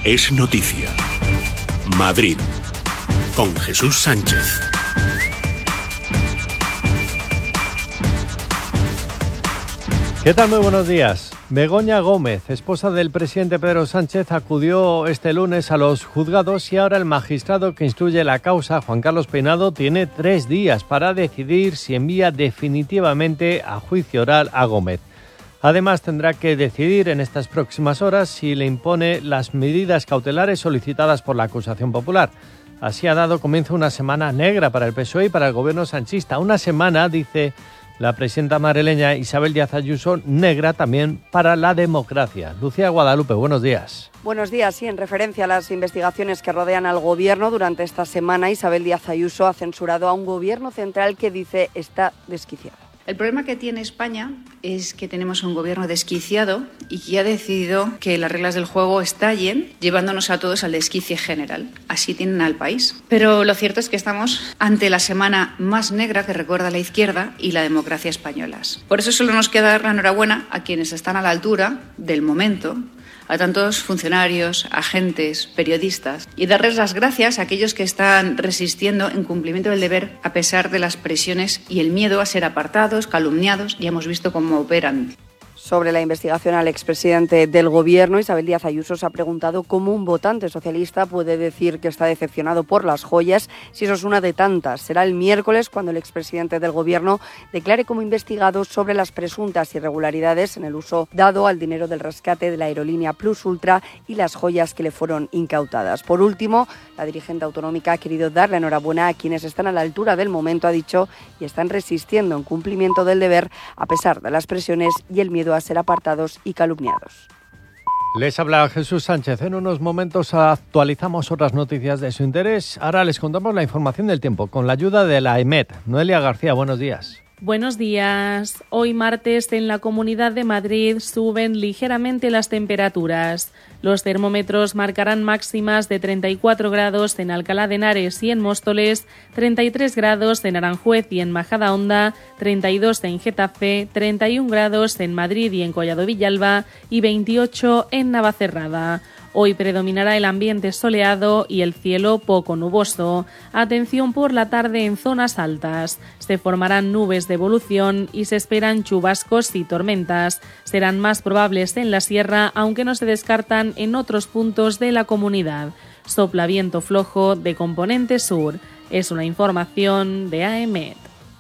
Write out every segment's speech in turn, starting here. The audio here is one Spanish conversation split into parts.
Es noticia. Madrid, con Jesús Sánchez. ¿Qué tal? Muy buenos días. Begoña Gómez, esposa del presidente Pedro Sánchez, acudió este lunes a los juzgados y ahora el magistrado que instruye la causa, Juan Carlos Peinado, tiene 3 días para decidir si envía definitivamente a juicio oral a Gómez. Además, tendrá que decidir en estas próximas horas si le impone las medidas cautelares solicitadas por la acusación popular. Así ha dado comienzo una semana negra para el PSOE y para el gobierno sanchista. Una semana, dice la presidenta madrileña Isabel Díaz Ayuso, negra también para la democracia. Lucía Guadalupe, buenos días. Buenos días. Sí, en referencia a las investigaciones que rodean al gobierno, durante esta semana Isabel Díaz Ayuso ha censurado a un gobierno central que dice está desquiciado. El problema que tiene España es que tenemos un gobierno desquiciado y que ha decidido que las reglas del juego estallen, llevándonos a todos al desquicie general. Así tienen al país. Pero lo cierto es que estamos ante la semana más negra que recuerda la izquierda y la democracia españolas. Por eso solo nos queda dar la enhorabuena a quienes están a la altura del momento, a tantos funcionarios, agentes, periodistas, y darles las gracias a aquellos que están resistiendo en cumplimiento del deber a pesar de las presiones y el miedo a ser apartados, calumniados. Ya hemos visto cómo operan. Sobre la investigación al expresidente del gobierno, Isabel Díaz Ayuso se ha preguntado cómo un votante socialista puede decir que está decepcionado por las joyas si eso es una de tantas. Será el miércoles cuando el expresidente del gobierno declare como investigado sobre las presuntas irregularidades en el uso dado al dinero del rescate de la aerolínea Plus Ultra y las joyas que le fueron incautadas. Por último, la dirigente autonómica ha querido dar la enhorabuena a quienes están a la altura del momento, ha dicho, y están resistiendo en cumplimiento del deber a pesar de las presiones y el miedo a ser apartados y calumniados. Les habla Jesús Sánchez. En unos momentos actualizamos otras noticias de su interés. Ahora les contamos la información del tiempo con la ayuda de la EMET. Noelia García, buenos días. Buenos días. Hoy martes en la Comunidad de Madrid suben ligeramente las temperaturas. Los termómetros marcarán máximas de 34 grados en Alcalá de Henares y en Móstoles, 33 grados en Aranjuez y en Majadahonda, 32 en Getafe, 31 grados en Madrid y en Collado Villalba y 28 en Navacerrada. Hoy predominará el ambiente soleado y el cielo poco nuboso. Atención por la tarde en zonas altas. Se formarán nubes de evolución y se esperan chubascos y tormentas. Serán más probables en la sierra, aunque no se descartan en otros puntos de la comunidad. Sopla viento flojo de componente sur. Es una información de AEMET.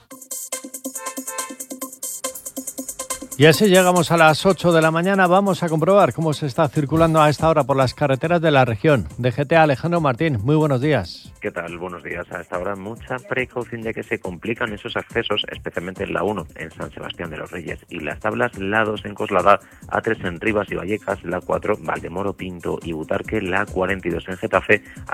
Y así llegamos a las 8 de la mañana. Vamos a comprobar cómo se está circulando a esta hora por las carreteras de la región. DGT Alejandro Martín, muy buenos días. ¿Qué tal? Buenos días. A esta hora mucha precaución ya que se complican esos accesos, especialmente en la 1 en San Sebastián de los Reyes y las tablas, la 2 en Coslada, A3 en Rivas y Vallecas, la 4 Valdemoro, Pinto y Butarque, la 42 en Getafe,